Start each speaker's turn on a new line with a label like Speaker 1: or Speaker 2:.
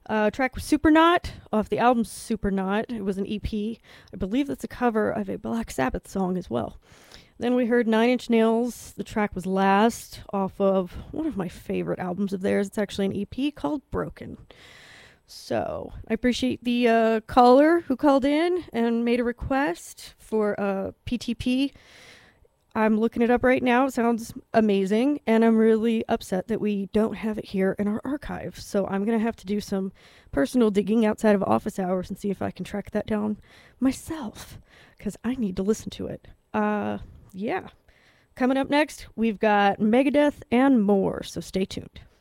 Speaker 1: Track was Supernaut off the album Supernaut. It was an EP. I believe that's a cover of a Black Sabbath song as well. Then we heard Nine Inch Nails. The track was Last off of one of my favorite albums of theirs. It's actually an EP called Broken. So I appreciate the caller who called in and made a request for PTP. I'm looking it up right now. It sounds amazing, and I'm really upset that we don't have it here in our archive. So I'm going to have to do some personal digging outside of office hours and see if I can track that down myself, because I need to listen to it. Yeah. Coming up next, we've got Megadeth and more, so stay tuned.